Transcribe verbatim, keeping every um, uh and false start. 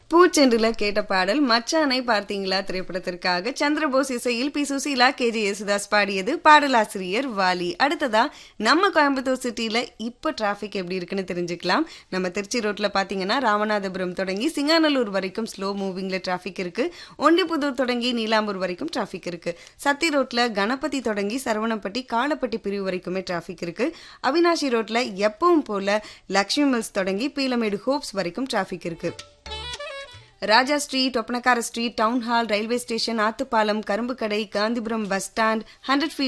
பூச்செண்டுல கேட்ட பாடல் மச்சானை பார்த்தீங்களா திரைப்படத்திற்காக சந்திரபோஸ் இசையில் B Susheela K J Yesudas பாடியது. பாடலாசிரியர் வாலி. அடுத்ததா நம்ம கோயம்புத்தூர் சிட்டியில இப்ப டிராபிக் எப்படி இருக்குன்னு தெரிஞ்சுக்கலாம். நம்ம திருச்சி ரோட்ல பாத்தீங்கன்னா ராமநாதபுரம் தொடங்கி சிங்காநல்லூர் வரைக்கும் ஸ்லோ மூவிங்ல டிராபிக் இருக்கு. ஒண்டிப்புதூர் தொடங்கி நீலாம்பூர் வரைக்கும் டிராபிக் இருக்கு. சத்தி ரோட்ல கணபதி தொடங்கி சரவணப்பட்டி காலப்பட்டி பிரிவு வரைக்குமே டிராபிக் இருக்கு. அவினாஷி ரோட்ல எப்பவும் போல லக்ஷ்மி மில்ஸ் தொடங்கி பீலமேடு ஹோப்ஸ் வரைக்கும் டிராபிக் இருக்கு. ராஜா street, Oppanakara street, town hall, railway station, Athupalam, Karumbukadai, Gandhipuram bus stand, hundred